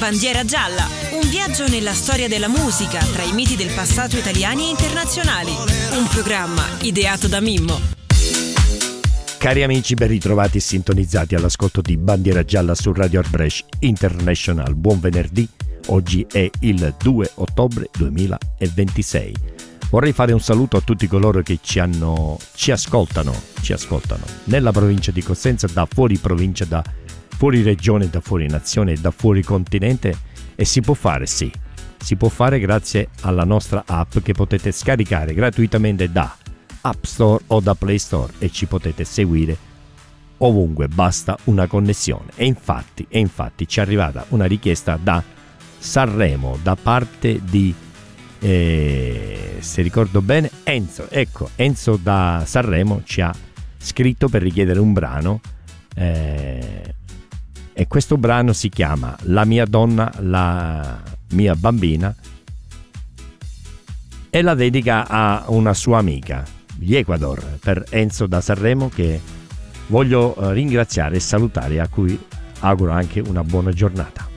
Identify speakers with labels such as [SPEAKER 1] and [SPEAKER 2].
[SPEAKER 1] Bandiera gialla, un viaggio nella storia della musica tra i miti del passato italiani e internazionali. Un programma ideato da Mimmo.
[SPEAKER 2] Cari amici, ben ritrovati e sintonizzati all'ascolto di Bandiera gialla su Radio Art Brescia International. Buon venerdì, oggi è il 2 ottobre 2026. Vorrei fare un saluto a tutti coloro che ci ascoltano nella provincia di Cosenza, da fuori provincia, da fuori regione, da fuori nazione, da fuori continente, e si può fare grazie alla nostra app che potete scaricare gratuitamente da App Store o da Play Store e ci potete seguire ovunque, basta una connessione. E infatti ci è arrivata una richiesta da Sanremo da parte di se ricordo bene Enzo da Sanremo ci ha scritto per richiedere un brano e questo brano si chiama La mia donna, la mia bambina, e la dedica a una sua amica, gli Ecuador, per Enzo da Sanremo, che voglio ringraziare e salutare, a cui auguro anche una buona giornata.